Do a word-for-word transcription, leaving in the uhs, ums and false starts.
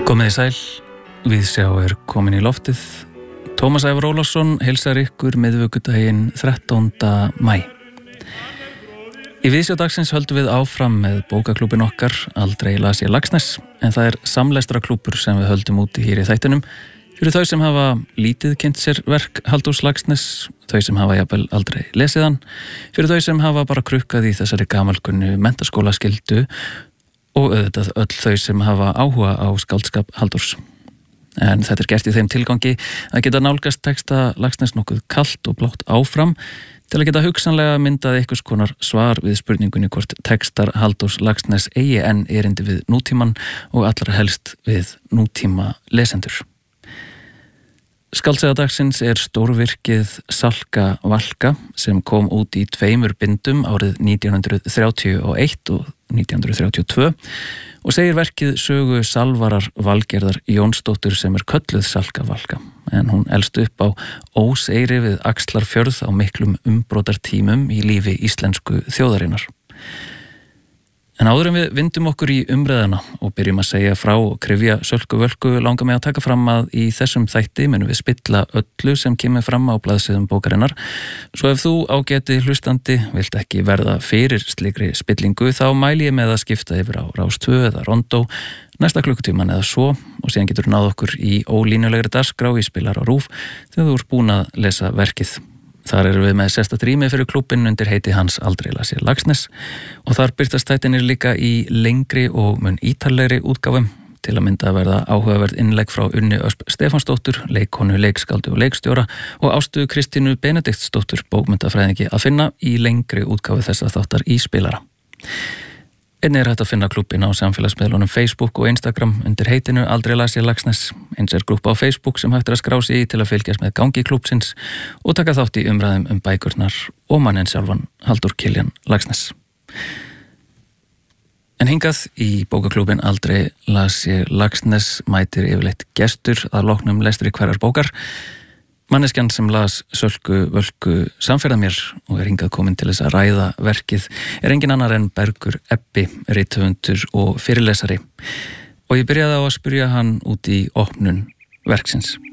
Komið í sæl, Viðsjá er komin í loftið. Tómas Ævar Ólafsson heilsar ykkur miðvikudaginn þrettánda maí. Í Viðsjá dagsins höldum við áfram með bókaklúbbin okkar, Aldrei las ég Laxness, en það er samlestraklúbbur sem við höldum úti hér í þættinum fyrir þau sem hafa lítið kynnt sér verk Halldórs Laxness, þau sem hafa jafnvel aldrei lesið hann, fyrir þau sem hafa bara krukkað í þessari gamalkunnu menntaskólaskyldu og auðvitað öll þau sem hafa áhuga á skáldskap Halldórs. En þetta er gert í þeim tilgangi að geta nálgast texta Laxness nokkuð kalt og blátt áfram til að geta hugsanlega myndað einhvers konar svar við spurningunni hvort textar Halldórs Laxness eigi enn erindi við nútíman og allra helst við nútíma lesendur. Skáldsaga dagsins er stórvirkið Salka Valka sem kom út í tveimur bindum árið nítján hundruð þrjátíu og eitt og nítján hundruð þrjátíu og tvö og segir verkið sögu Salvarar Valgerðar Jónsdóttur sem er kölluð Salka Valka, en hún elst upp á Óseyri við Axlarfjörð á miklum umbrotartímum í lífi íslensku þjóðarinnar. En áður en við vindum okkur í umræðuna og byrjum að segja frá og kryfja Sölku Völku langar mig að taka fram að í þessum þætti munum við spilla öllu sem kemur fram á blaðsíðum bókarinnar. Svo ef þú ágæti hlustandi vilt ekki verða fyrir slíkri spillingu þá mæli ég með að skipta yfir á Rás tvö eða Rondó næsta klukkutíman eða svo og síðan getur náð okkur í ólínulegri dagskrá í Spilar á RÚV þegar þú ert búin að lesa verkið. Þar erum við með sérstakt rými fyrir klúbbinn undir heiti hans Aldrei las ég Laxness og þar birtast þættinir líka í lengri og mun ítarlegri útgáfum til að mynda að verða áhugaverð innlegg frá Unni Ösp Stefánsdóttur, leikkonu, leikskáldu og leikstjóra og Ástu Kristínu Benediktsdóttur, bókmyndafræðingi að finna í lengri útgáfu þessa þáttar í Spilara. Einnig er hægt að finna klúbbinn á samfélagsmiðlunum Facebook og Instagram undir heitinu Aldrei las ég Laxness. Eins er grúppa á Facebook sem hægt er að skrá sig í til að fylgjast með gangi klúbbsins og taka þátt í umræðum um bækurnar og manninn sjálfan Halldór Kiljan Laxness. En hingað í bókaklúbbinn Aldrei las ég Laxness mætir yfirleitt gestur að loknum lestri hverjar bókar. Manneskjan sem las Sölku Völku samferða mér og er hingað komin til þess að ræða verkið er engin annar en Bergur Ebbi, rithöfundur og fyrirlesari. Og ég byrjaði á að spyrja hann út í opnun verksins.